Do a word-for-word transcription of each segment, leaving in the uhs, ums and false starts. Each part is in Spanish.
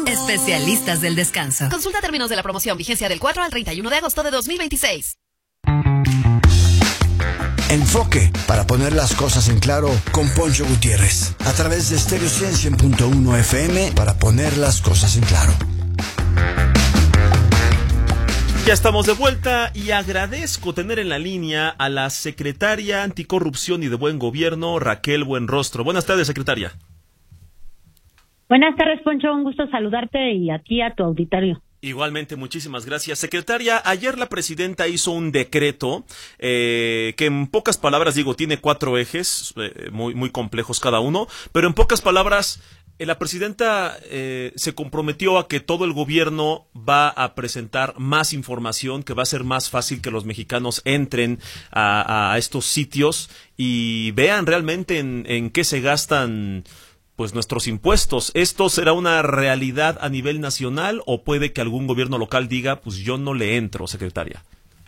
Especialistas del descanso. Consulta términos de la promoción, vigencia del cuatro al treinta y uno de agosto de dos mil veintiséis. Enfoque, para poner las cosas en claro, con Poncho Gutiérrez, a través de Stereo cien punto uno F M, para poner las cosas en claro. Ya estamos de vuelta y agradezco tener en la línea a la secretaria Anticorrupción y de Buen Gobierno, Raquel Buenrostro. Buenas tardes, secretaria. Buenas tardes, Poncho, un gusto saludarte y aquí a tu auditorio. Igualmente, muchísimas gracias. Secretaria, ayer la presidenta hizo un decreto eh, que en pocas palabras, digo, tiene cuatro ejes, eh, muy, muy complejos cada uno, pero en pocas palabras, eh, la presidenta eh, se comprometió a que todo el gobierno va a presentar más información, que va a ser más fácil que los mexicanos entren a, a estos sitios y vean realmente en, en qué se gastan pues nuestros impuestos. ¿Esto será una realidad a nivel nacional o puede que algún gobierno local diga, pues yo no le entro, secretaria?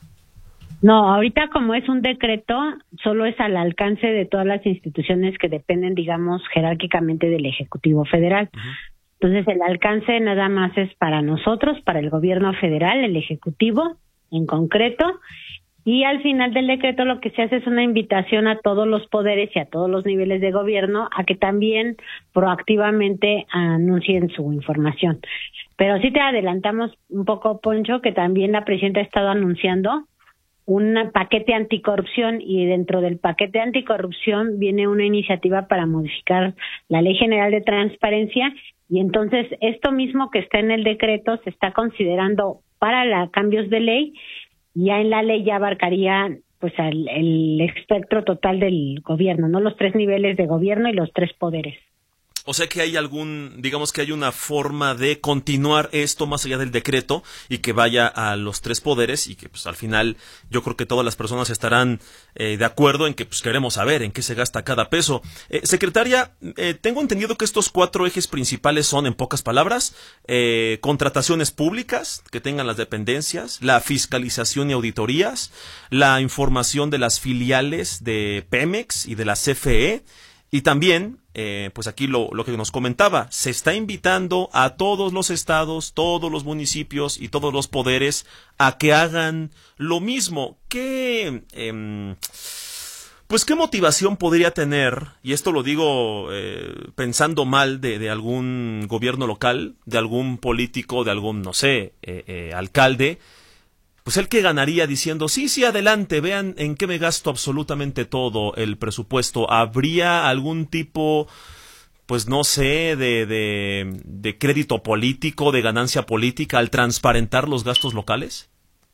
No, ahorita como es un decreto, solo es al alcance de todas las instituciones que dependen, digamos, jerárquicamente del Ejecutivo Federal. Uh-huh. Entonces, el alcance nada más es para nosotros, para el gobierno federal, el Ejecutivo en concreto. Y al final del decreto lo que se hace es una invitación a todos los poderes y a todos los niveles de gobierno a que también proactivamente anuncien su información. Pero sí te adelantamos un poco, Poncho, que también la presidenta ha estado anunciando un paquete anticorrupción y dentro del paquete anticorrupción viene una iniciativa para modificar la Ley General de Transparencia y entonces esto mismo que está en el decreto se está considerando para los cambios de ley. Ya en la ley ya abarcaría pues el, el espectro total del gobierno, ¿no? Los tres niveles de gobierno y los tres poderes. O sea que hay algún, digamos que hay una forma de continuar esto más allá del decreto y que vaya a los tres poderes y que pues al final yo creo que todas las personas estarán eh, de acuerdo en que pues queremos saber en qué se gasta cada peso. Eh, secretaria, eh, tengo entendido que estos cuatro ejes principales son, en pocas palabras, eh, contrataciones públicas que tengan las dependencias, la fiscalización y auditorías, la información de las filiales de Pemex y de la C F E y también Eh, pues aquí lo, lo que nos comentaba, se está invitando a todos los estados, todos los municipios y todos los poderes a que hagan lo mismo. ¿Qué, eh, pues qué motivación podría tener, y esto lo digo eh, pensando mal de, de algún gobierno local, de algún político, de algún, no sé, eh, eh, alcalde, pues él que ganaría diciendo, sí, sí, adelante, vean en qué me gasto absolutamente todo el presupuesto? ¿Habría algún tipo, pues no sé, de, de, de crédito político, de ganancia política al transparentar los gastos locales?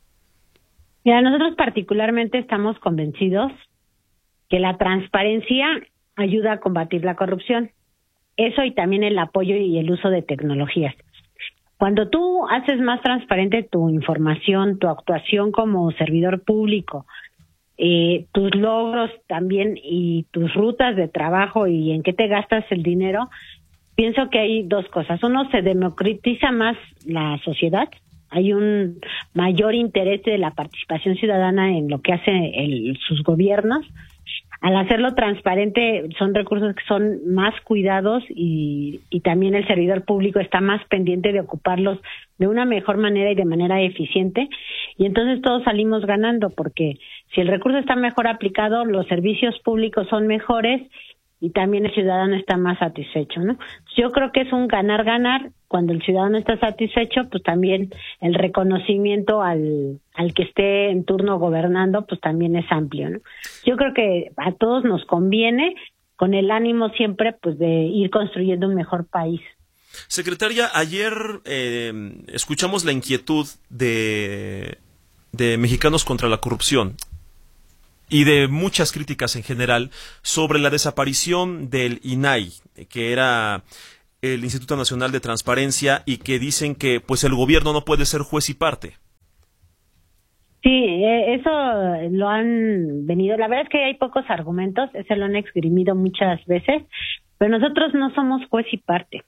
Mira, nosotros particularmente estamos convencidos que la transparencia ayuda a combatir la corrupción. Eso y también el apoyo y el uso de tecnologías. Cuando tú haces más transparente tu información, tu actuación como servidor público, eh, tus logros también y tus rutas de trabajo y en qué te gastas el dinero, pienso que hay dos cosas. Uno, se democratiza más la sociedad, hay un mayor interés de la participación ciudadana en lo que hace el, sus gobiernos. Al hacerlo transparente son recursos que son más cuidados y, y también el servidor público está más pendiente de ocuparlos de una mejor manera y de manera eficiente y entonces todos salimos ganando porque si el recurso está mejor aplicado, los servicios públicos son mejores y también el ciudadano está más satisfecho, ¿no? Yo creo que es un ganar-ganar. Cuando el ciudadano está satisfecho, pues también el reconocimiento al, al que esté en turno gobernando, pues también es amplio, ¿no? Yo creo que a todos nos conviene, con el ánimo siempre, pues de ir construyendo un mejor país. Secretaria, ayer eh, escuchamos la inquietud de, de Mexicanos contra la Corrupción y de muchas críticas en general sobre la desaparición del I N A I, que era el Instituto Nacional de Transparencia, y que dicen que pues el gobierno no puede ser juez y parte. Sí, eso lo han venido, la verdad es que hay pocos argumentos, eso lo han exprimido muchas veces, pero nosotros no somos juez y parte,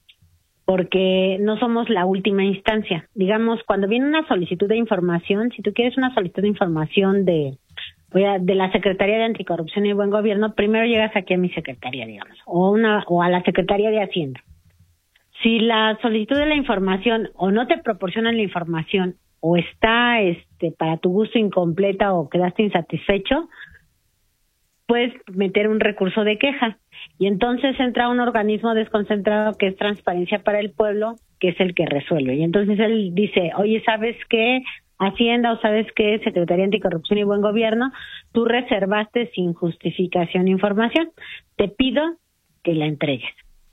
porque no somos la última instancia. Digamos, cuando viene una solicitud de información, si tú quieres una solicitud de información de de la Secretaría de Anticorrupción y Buen Gobierno, primero llegas aquí a mi secretaría, digamos, o una o a la Secretaría de Hacienda. Si la solicitud de la información o no te proporcionan la información o está este para tu gusto incompleta o quedaste insatisfecho, puedes meter un recurso de queja. Y entonces entra un organismo desconcentrado que es Transparencia para el Pueblo, que es el que resuelve. Y entonces él dice, oye, ¿sabes qué? Hacienda o ¿sabes qué? Secretaría Anticorrupción y Buen Gobierno, tú reservaste sin justificación información. Te pido que la entregues.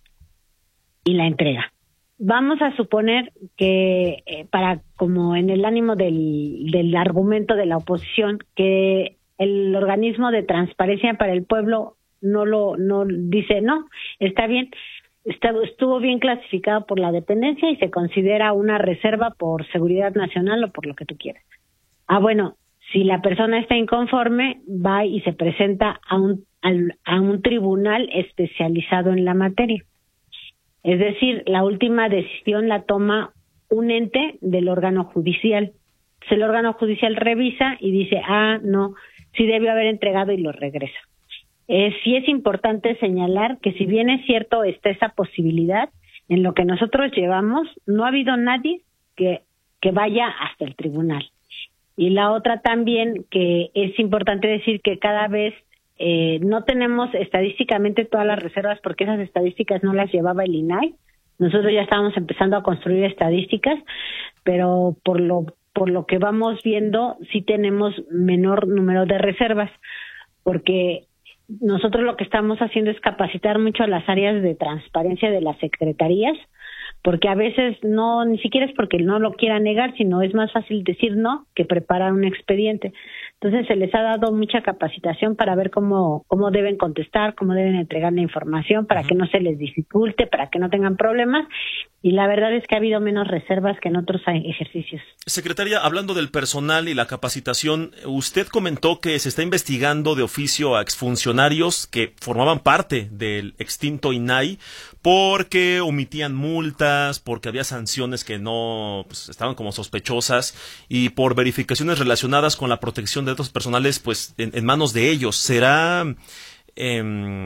Y la entrega. Vamos a suponer que, eh, para como en el ánimo del, del argumento de la oposición, que el organismo de Transparencia para el Pueblo no lo no dice, no, está bien, está, estuvo bien clasificado por la dependencia y se considera una reserva por seguridad nacional o por lo que tú quieras. Ah, bueno, si la persona está inconforme, va y se presenta a un, al, a un tribunal especializado en la materia. Es decir, la última decisión la toma un ente del órgano judicial. Entonces, el órgano judicial revisa y dice, ah, no, sí debió haber entregado y lo regresa. Eh, sí es importante señalar que si bien es cierto está esa posibilidad, en lo que nosotros llevamos no ha habido nadie que, que vaya hasta el tribunal. Y la otra también, que es importante decir que cada vez Eh, no tenemos estadísticamente todas las reservas porque esas estadísticas no las llevaba el I N A I. Nosotros ya estábamos empezando a construir estadísticas, pero por lo por lo que vamos viendo sí tenemos menor número de reservas, porque nosotros lo que estamos haciendo es capacitar mucho a las áreas de transparencia de las secretarías, porque a veces no, ni siquiera es porque no lo quiera negar, sino es más fácil decir no que preparar un expediente. Entonces se les ha dado mucha capacitación para ver cómo cómo deben contestar, cómo deben entregar la información, para uh-huh. que no se les dificulte, para que no tengan problemas, y la verdad es que ha habido menos reservas que en otros ejercicios. Secretaria, hablando del personal y la capacitación, usted comentó que se está investigando de oficio a exfuncionarios que formaban parte del extinto I N A I porque omitían multas, porque había sanciones que no pues, estaban como sospechosas, y por verificaciones relacionadas con la protección de datos personales pues en, en manos de ellos. ¿Será eh,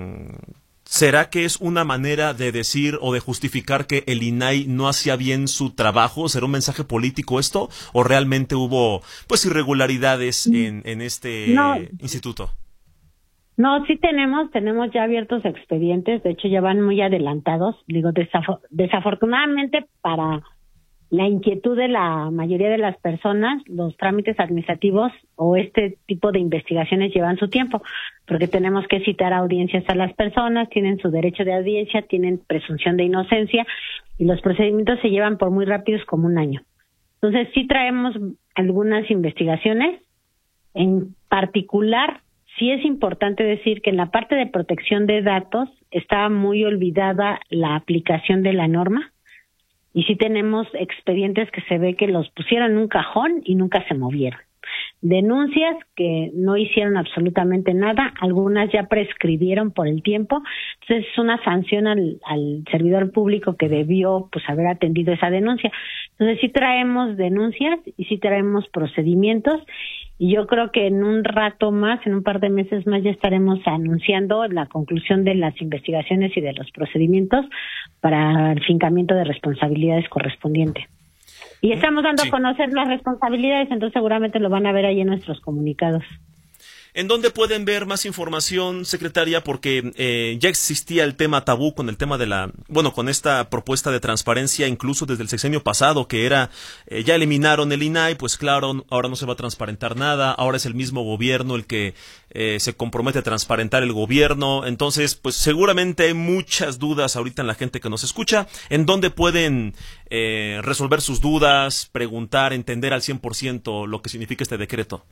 será que es una manera de decir o de justificar que el I N A I no hacía bien su trabajo? ¿Será un mensaje político esto? ¿O realmente hubo pues irregularidades en, en este no. instituto? No, sí tenemos, tenemos ya abiertos expedientes, de hecho ya van muy adelantados. Digo, desaf- desafortunadamente para la inquietud de la mayoría de las personas, los trámites administrativos o este tipo de investigaciones llevan su tiempo, porque tenemos que citar audiencias a las personas, tienen su derecho de audiencia, tienen presunción de inocencia, y los procedimientos se llevan por muy rápidos, como un año. Entonces sí traemos algunas investigaciones, en particular. Sí es importante decir que en la parte de protección de datos estaba muy olvidada la aplicación de la norma, y sí tenemos expedientes que se ve que los pusieron en un cajón y nunca se movieron. Denuncias que no hicieron absolutamente nada, algunas ya prescribieron por el tiempo, entonces es una sanción al, al servidor público que debió pues haber atendido esa denuncia. Entonces sí traemos denuncias y sí traemos procedimientos, y yo creo que en un rato más, en un par de meses más, ya estaremos anunciando la conclusión de las investigaciones y de los procedimientos para el fincamiento de responsabilidades correspondiente. Y estamos dando sí. a conocer las responsabilidades, entonces seguramente lo van a ver ahí en nuestros comunicados. ¿En dónde pueden ver más información, secretaria? Porque eh, ya existía el tema tabú con el tema de la, bueno, con esta propuesta de transparencia, incluso desde el sexenio pasado, que era, eh, ya eliminaron el I N A I, pues claro, ahora no se va a transparentar nada, ahora es el mismo gobierno el que eh, se compromete a transparentar el gobierno. Entonces, pues seguramente hay muchas dudas ahorita en la gente que nos escucha. ¿En dónde pueden eh, resolver sus dudas, preguntar, entender al cien por ciento lo que significa este decreto?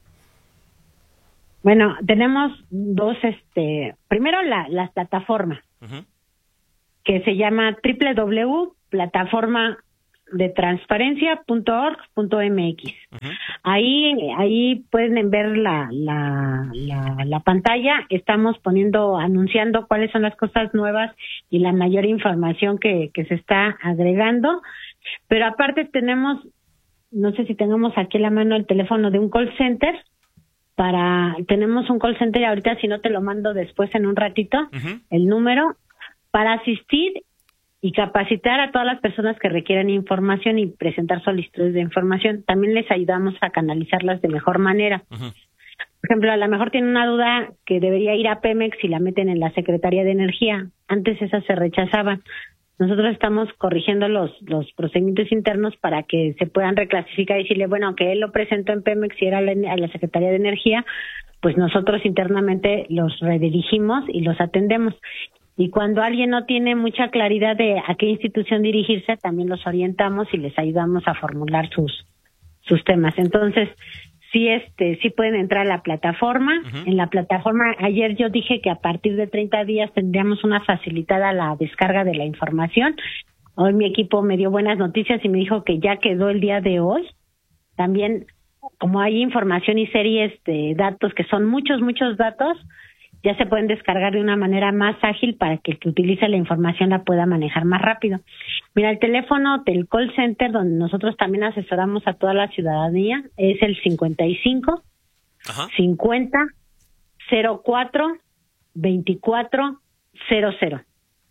Bueno, tenemos dos, este, primero la, la plataforma, uh-huh. que se llama doble u doble u doble u punto plataforma de transparencia punto org punto m x. Uh-huh. Ahí, ahí pueden ver la, la, la, la pantalla. Estamos poniendo, anunciando cuáles son las cosas nuevas y la mayor información que, que se está agregando. Pero aparte tenemos, no sé si tengamos aquí a la mano el teléfono de un call center. Para, tenemos un call center ahorita, si no te lo mando después en un ratito, uh-huh. el número, para asistir y capacitar a todas las personas que requieran información y presentar solicitudes de información. También les ayudamos a canalizarlas de mejor manera. Uh-huh. Por ejemplo, a lo mejor tienen una duda que debería ir a Pemex y la meten en la Secretaría de Energía. Antes esas se rechazaban. Nosotros estamos corrigiendo los los procedimientos internos para que se puedan reclasificar y decirle, bueno, aunque él lo presentó en Pemex y era a la, a la Secretaría de Energía, pues nosotros internamente los redirigimos y los atendemos. Y cuando alguien no tiene mucha claridad de a qué institución dirigirse, también los orientamos y les ayudamos a formular sus sus temas. Entonces, sí, este, sí pueden entrar a la plataforma. Uh-huh. En la plataforma, ayer yo dije que a partir de treinta días tendríamos una facilitada la descarga de la información. Hoy mi equipo me dio buenas noticias y me dijo que ya quedó el día de hoy. También, como hay información y series de datos, que son muchos, muchos datos, ya se pueden descargar de una manera más ágil para que el que utilice la información la pueda manejar más rápido. Mira, el teléfono del call center, donde nosotros también asesoramos a toda la ciudadanía, es el cincuenta y cinco, Ajá. cincuenta, cero cuatro, veinticuatro, cero cero.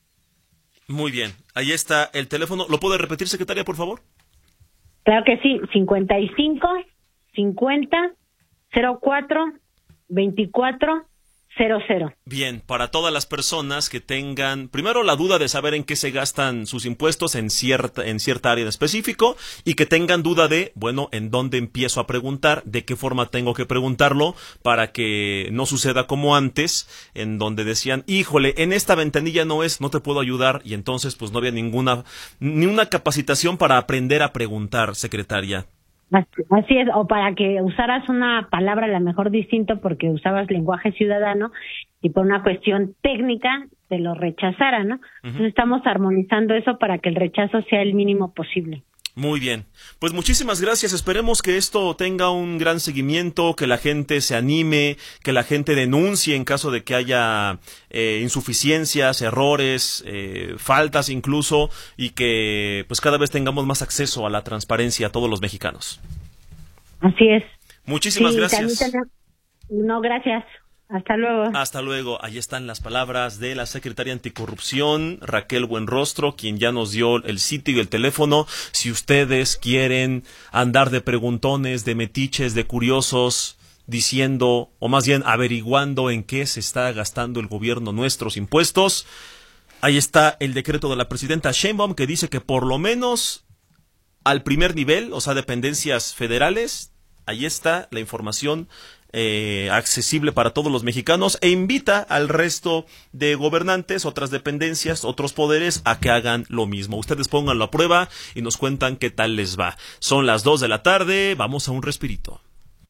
Muy bien, ahí está el teléfono. ¿Lo puede repetir, secretaria, por favor? Claro que sí, cincuenta y cinco, cincuenta, cero cuatro, veinticuatro, cero cero. Bien, para todas las personas que tengan, primero, la duda de saber en qué se gastan sus impuestos en cierta, en cierta área en específico, y que tengan duda de, bueno, en dónde empiezo a preguntar, de qué forma tengo que preguntarlo, para que no suceda como antes, en donde decían, híjole, en esta ventanilla no es, no te puedo ayudar, y entonces pues no había ninguna, ni una capacitación para aprender a preguntar, secretaria. Así es, o para que usaras una palabra a lo mejor distinto porque usabas lenguaje ciudadano y por una cuestión técnica te lo rechazara, ¿no? Uh-huh. Entonces estamos armonizando eso para que el rechazo sea el mínimo posible. Muy bien, pues muchísimas gracias. Esperemos que esto tenga un gran seguimiento, que la gente se anime, que la gente denuncie en caso de que haya eh, insuficiencias, errores, eh, faltas incluso, y que pues cada vez tengamos más acceso a la transparencia a todos los mexicanos. Así es. Muchísimas sí, gracias. También, no, gracias. Hasta luego. Hasta luego. Ahí están las palabras de la secretaria anticorrupción, Raquel Buenrostro, quien ya nos dio el sitio y el teléfono. Si ustedes quieren andar de preguntones, de metiches, de curiosos, diciendo, o más bien averiguando en qué se está gastando el gobierno nuestros impuestos, ahí está el decreto de la presidenta Sheinbaum, que dice que por lo menos al primer nivel, o sea, dependencias federales, ahí está la información Eh, accesible para todos los mexicanos, e invita al resto de gobernantes, otras dependencias, otros poderes a que hagan lo mismo. Ustedes pónganlo a prueba y nos cuentan qué tal les va. Son las dos de la tarde, vamos a un respirito.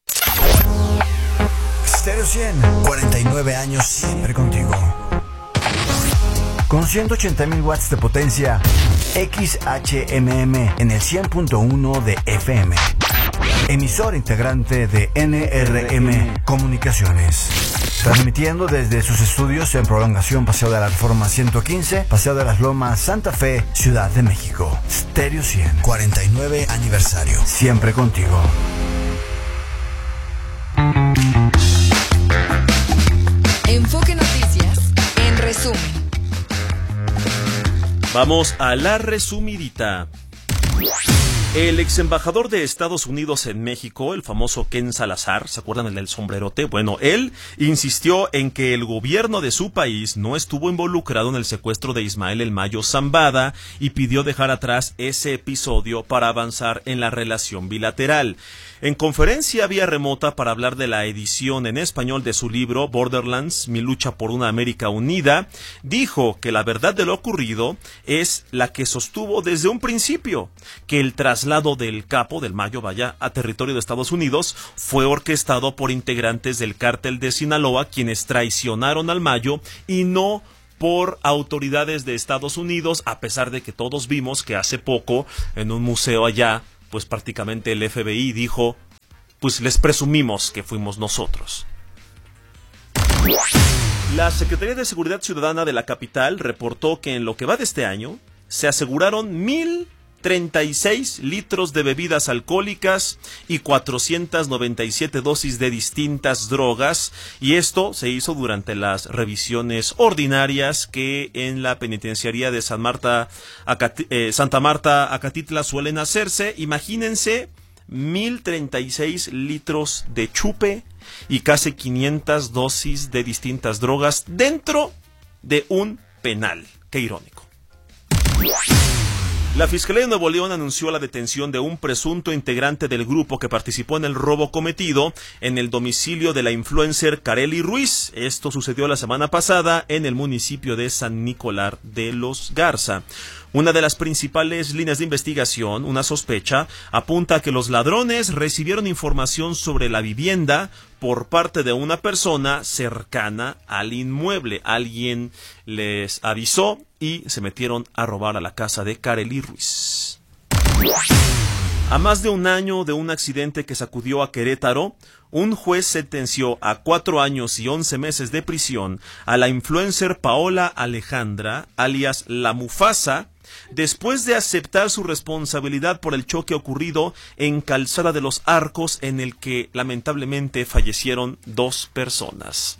Stereo cien, cuarenta y nueve años siempre contigo. Con ciento ochenta mil watts de potencia, X H M M en el cien punto uno de F M. Emisor integrante de N R M Comunicaciones. Transmitiendo desde sus estudios en Prolongación Paseo de la Reforma ciento quince, Paseo de las Lomas, Santa Fe, Ciudad de México. Stereo cien, cuarenta y nueve aniversario. Siempre contigo. Enfoque Noticias, en resumen. Vamos a la resumidita. El ex embajador de Estados Unidos en México, el famoso Ken Salazar, ¿se acuerdan el del sombrerote? Bueno, él insistió en que el gobierno de su país no estuvo involucrado en el secuestro de Ismael El Mayo Zambada y pidió dejar atrás ese episodio para avanzar en la relación bilateral. En conferencia vía remota para hablar de la edición en español de su libro Borderlands, mi lucha por una América unida, dijo que la verdad de lo ocurrido es la que sostuvo desde un principio, que el traslado del capo, del Mayo, vaya, a territorio de Estados Unidos fue orquestado por integrantes del cártel de Sinaloa, quienes traicionaron al Mayo, y no por autoridades de Estados Unidos, a pesar de que todos vimos que hace poco en un museo allá, pues prácticamente el F B I dijo, pues les presumimos que fuimos nosotros. La Secretaría de Seguridad Ciudadana de la capital reportó que en lo que va de este año se aseguraron mil treinta y seis litros de bebidas alcohólicas y cuatrocientas noventa y siete dosis de distintas drogas, y esto se hizo durante las revisiones ordinarias que en la penitenciaría de San Marta, Acati- eh, Santa Marta, Acatitla suelen hacerse. Imagínense, mil treinta y seis litros de chupe y casi quinientas dosis de distintas drogas dentro de un penal. Qué irónico. La Fiscalía de Nuevo León anunció la detención de un presunto integrante del grupo que participó en el robo cometido en el domicilio de la influencer Karely Ruiz. Esto sucedió la semana pasada en el municipio de San Nicolás de los Garza. Una de las principales líneas de investigación, una sospecha, apunta a que los ladrones recibieron información sobre la vivienda por parte de una persona cercana al inmueble. Alguien les avisó y se metieron a robar a la casa de Karely Ruiz. A más de un año de un accidente que sacudió a Querétaro, un juez sentenció a cuatro años y once meses de prisión a la influencer Paola Alejandra, alias La Mufasa, después de aceptar su responsabilidad por el choque ocurrido en Calzada de los Arcos, en el que lamentablemente fallecieron dos personas.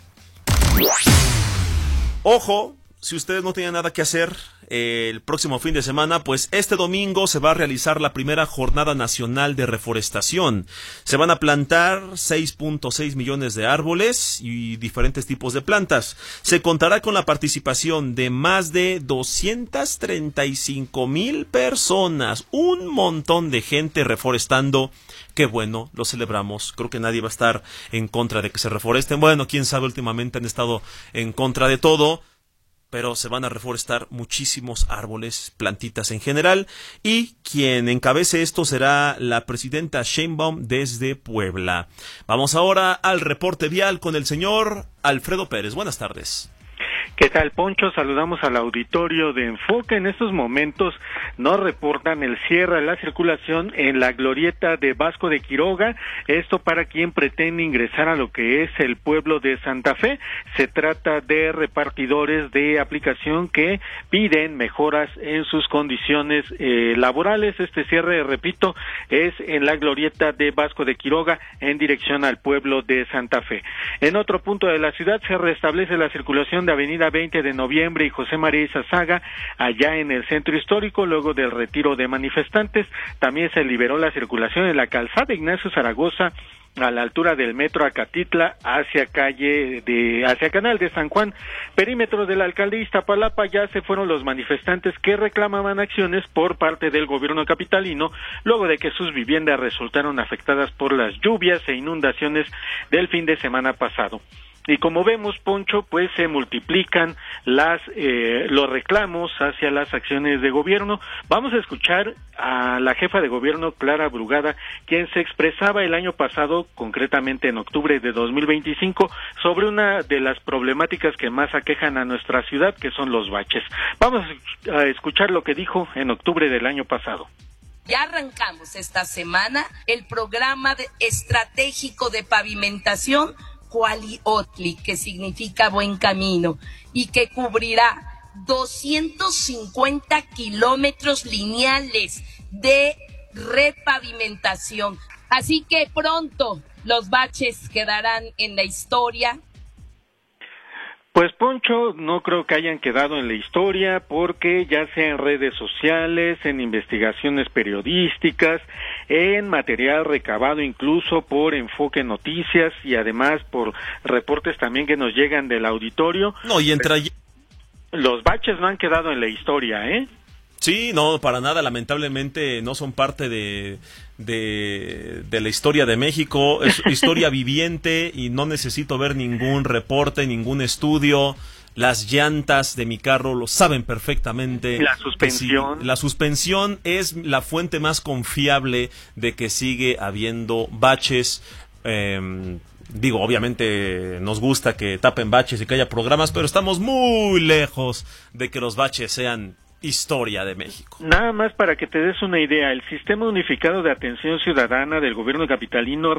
Ojo, si ustedes no tienen nada que hacer eh, el próximo fin de semana, pues este domingo se va a realizar la primera jornada nacional de reforestación. Se van a plantar seis punto seis millones de árboles y diferentes tipos de plantas. Se contará con la participación de más de doscientas treinta y cinco mil personas, un montón de gente reforestando. Qué bueno, lo celebramos. Creo que nadie va a estar en contra de que se reforesten. Bueno, quién sabe, últimamente han estado en contra de todo, pero se van a reforestar muchísimos árboles, plantitas en general, y quien encabece esto será la presidenta Sheinbaum desde Puebla. Vamos ahora al reporte vial con el señor Alfredo Pérez. Buenas tardes. ¿Qué tal, Poncho? Saludamos al auditorio de Enfoque. En estos momentos nos reportan el cierre de la circulación en la glorieta de Vasco de Quiroga, esto para quien pretende ingresar a lo que es el pueblo de Santa Fe. Se trata de repartidores de aplicación que piden mejoras en sus condiciones eh, laborales. Este cierre, repito, es en la glorieta de Vasco de Quiroga en dirección al pueblo de Santa Fe. En otro punto de la ciudad se restablece la circulación de Avenida veinte de noviembre y José María Izazaga, allá en el centro histórico, luego del retiro de manifestantes. También se liberó la circulación en la calzada Ignacio Zaragoza, a la altura del metro Acatitla, hacia calle de, hacia Canal de San Juan. Perímetro de la alcaldía Iztapalapa, ya se fueron los manifestantes que reclamaban acciones por parte del gobierno capitalino, luego de que sus viviendas resultaron afectadas por las lluvias e inundaciones del fin de semana pasado. Y como vemos, Poncho, pues se multiplican las eh, los reclamos hacia las acciones de gobierno. Vamos a escuchar a la jefa de gobierno, Clara Brugada, quien se expresaba el año pasado, concretamente en octubre de dos mil veinticinco, sobre una de las problemáticas que más aquejan a nuestra ciudad, que son los baches. Vamos a escuchar lo que dijo en octubre del año pasado. Ya arrancamos esta semana el programa de estratégico de pavimentación Cualiotli, que significa buen camino, y que cubrirá doscientos cincuenta kilómetros lineales de repavimentación. Así que pronto los baches quedarán en la historia. Pues, Poncho, no creo que hayan quedado en la historia, porque ya sea en redes sociales, en investigaciones periodísticas, en material recabado incluso por Enfoque Noticias y además por reportes también que nos llegan del auditorio. No, y entra... Los baches no han quedado en la historia, ¿eh? Sí, no, para nada, lamentablemente no son parte de, de, de la historia de México, es historia viviente y no necesito ver ningún reporte, ningún estudio. Las llantas de mi carro lo saben perfectamente. La suspensión. Sí, la suspensión es la fuente más confiable de que sigue habiendo baches. Eh, Digo, obviamente nos gusta que tapen baches y que haya programas, pero estamos muy lejos de que los baches sean historia de México. Nada más para que te des una idea, el Sistema Unificado de Atención Ciudadana del Gobierno capitalino